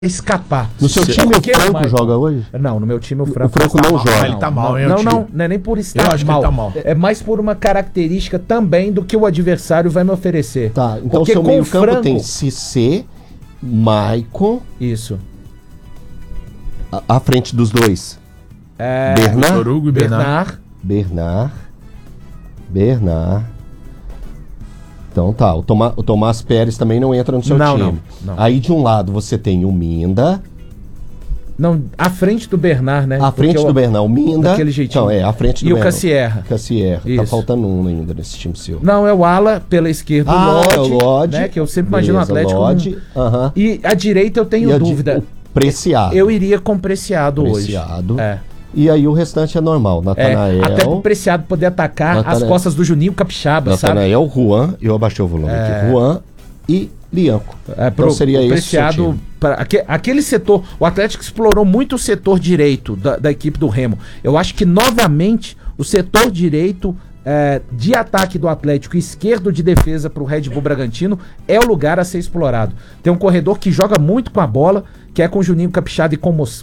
escapar. No seu time o Franco joga hoje? Não, no meu time o Franco não joga. Ele tá mal, hein? Não é nem por estar mal. É mais por uma característica também do que o adversário vai me oferecer. Tá, então porque seu meio campo Franco... tem Cissé, Maicon. Isso. À frente dos dois. Bernard. Vitor Hugo e Bernard. Então tá, o Tomás Pérez também não entra no seu time. Não. Aí de um lado você tem o Minda. Não, à frente do Bernard, né? À frente do Bernard, o Minda. Daquele jeitinho. Não, à frente do Bernard. E o Cassierra. Tá faltando um ainda nesse time seu. Não, é o ala pela esquerda, o Lodge. Né, que eu sempre imagino o Atlético. Lodge, E a direita eu tenho dúvida. O Preciado. Eu iria com Preciado hoje. E aí o restante é normal. Natanael. Até pro Preciado poder atacar as costas do Juninho Capixaba, Natanael, Juan, eu abaixei o volume aqui. Juan e Lianco. Então seria esse Preciado, aquele setor, o Atlético explorou muito o setor direito da equipe do Remo. Eu acho que novamente o setor direito de ataque do Atlético e esquerdo de defesa para o Red Bull Bragantino é o lugar a ser explorado. Tem um corredor que joga muito com a bola, que é com Juninho Capixaba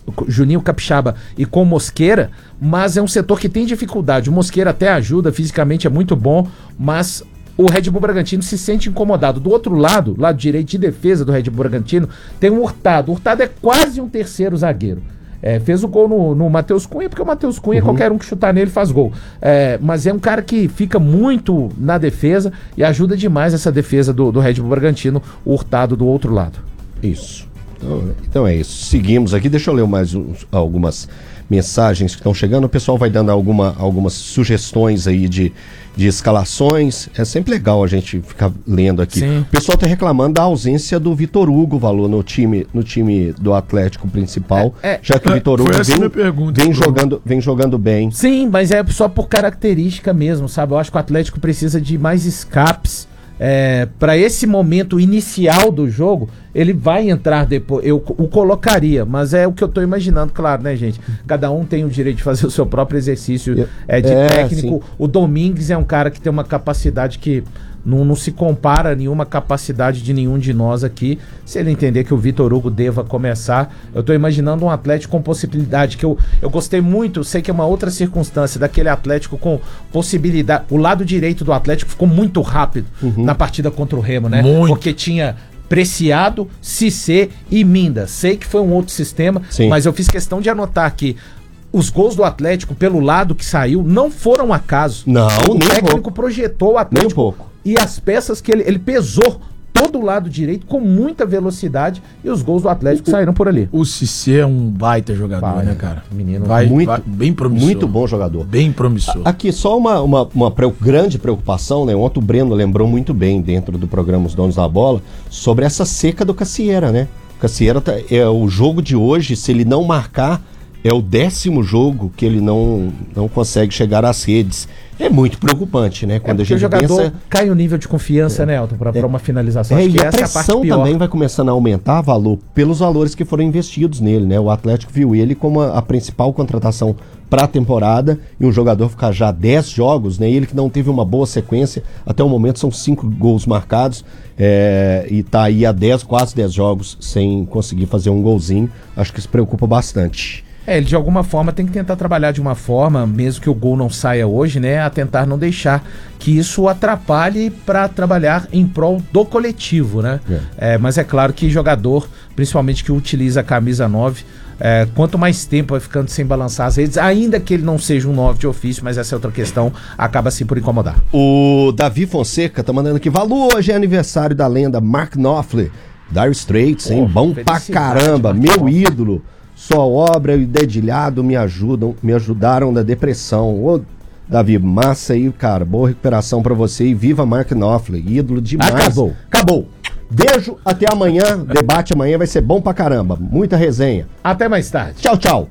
e com Mosqueira, mas é um setor que tem dificuldade. O Mosqueira até ajuda, fisicamente é muito bom, mas o Red Bull Bragantino se sente incomodado. Do outro lado direito de defesa do Red Bull Bragantino, tem um Hurtado. O Hurtado é quase um terceiro zagueiro. Fez o gol no Matheus Cunha, porque o Matheus Cunha, qualquer um que chutar nele faz gol. Mas é um cara que fica muito na defesa e ajuda demais essa defesa do Red Bull Bragantino, o Hurtado do outro lado. Isso. Então é isso. Seguimos aqui. Deixa eu ler mais algumas mensagens que estão chegando. O pessoal vai dando algumas sugestões aí de escalações. É sempre legal a gente ficar lendo aqui. Sim. O pessoal está reclamando da ausência do Vitor Hugo, Valor, no time do Atlético principal, já que o Vitor Hugo vem jogando bem. Sim, mas é só por característica mesmo, sabe? Eu acho que o Atlético precisa de mais escapes. Para esse momento inicial do jogo, ele vai entrar depois. Eu o colocaria, mas é o que eu tô imaginando, claro, né, gente? Cada um tem o direito de fazer o seu próprio exercício de técnico. Sim. O Domingues é um cara que tem uma capacidade que não se compara a nenhuma capacidade de nenhum de nós aqui. Se ele entender que o Vitor Hugo deva começar, eu tô imaginando um Atlético com possibilidade, que eu gostei muito, sei que é uma outra circunstância daquele Atlético com possibilidade. O lado direito do Atlético ficou muito rápido na partida contra o Remo, né? Porque tinha Preciado, Cissé e Minda. Sei que foi um outro sistema, mas eu fiz questão de anotar aqui. Os gols do Atlético, pelo lado que saiu, não foram acaso. O técnico projetou o Atlético. Nem pouco. E as peças que ele pesou todo o lado direito com muita velocidade e os gols do Atlético saíram por ali. O Cissé é um baita jogador, né, cara? Menino bem promissor. Muito bom jogador. Bem promissor. Aqui só uma grande preocupação, né? Ontem o Breno lembrou muito bem, dentro do programa Os Donos da Bola, sobre essa seca do Cassieira, né? O Cassieira é o jogo de hoje, se ele não marcar, é o 10º jogo que ele não consegue chegar às redes. É muito preocupante, né? Quando a gente o jogador pensa... cai o nível de confiança, né, Elton, para uma finalização. Acho que e a essa pressão é a parte pior. também vai começando a aumentar, pelos valores que foram investidos nele, né? O Atlético viu ele como a principal contratação para a temporada, e um jogador ficar já 10 jogos, né? Ele que não teve uma boa sequência, até o momento são 5 gols marcados, e tá aí há quase 10 jogos sem conseguir fazer um golzinho. Acho que isso preocupa bastante. Ele de alguma forma tem que tentar trabalhar de uma forma, mesmo que o gol não saia hoje, né, a tentar não deixar que isso atrapalhe para trabalhar em prol do coletivo, né? Mas é claro que jogador, principalmente que utiliza a camisa 9, quanto mais tempo vai ficando sem balançar as redes, ainda que ele não seja um 9 de ofício, mas essa é outra questão, acaba assim por incomodar. O Davi Fonseca tá mandando aqui, Valor, hoje é aniversário da lenda Mark Knopfler, Dire Straits, hein? Bom pra caramba, meu ídolo. Sua obra e o dedilhado me ajudaram na depressão. Ô, Davi, massa aí, cara. Boa recuperação pra você e viva Mark Knopfler, ídolo demais. Acabou. Beijo, até amanhã. Debate amanhã vai ser bom pra caramba. Muita resenha. Até mais tarde. Tchau.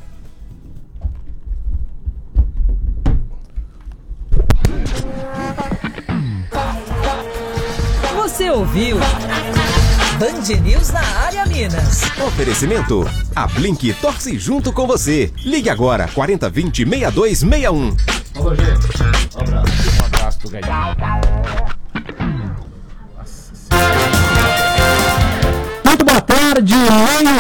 Você ouviu Band News na área Minas. Oferecimento. A Blink torce junto com você. Ligue agora, 4020-6261. Falou, gente. Um abraço pro Gaidinho. Muito bom. boa tarde,